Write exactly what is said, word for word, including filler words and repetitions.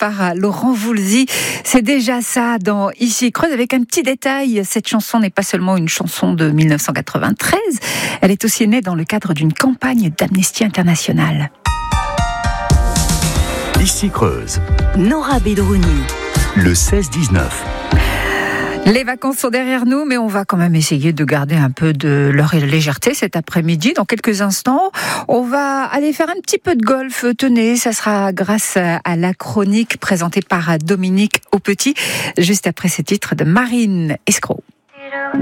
par Laurent Voulzy. C'est déjà ça dans Ici Creuse, avec un petit détail. Cette chanson n'est pas seulement une chanson de mille neuf cent quatre-vingt-treize, elle est aussi née dans le cadre d'une campagne d'Amnesty International. Ici Creuse. Nora Bedrouni. Le seize dix-neuf. Les vacances sont derrière nous, mais on va quand même essayer de garder un peu de leur légèreté cet après-midi. Dans quelques instants, on va aller faire un petit peu de golf. Tenez, ça sera grâce à la chronique présentée par Dominique Aupetit, juste après ce titre de Marine Escroc.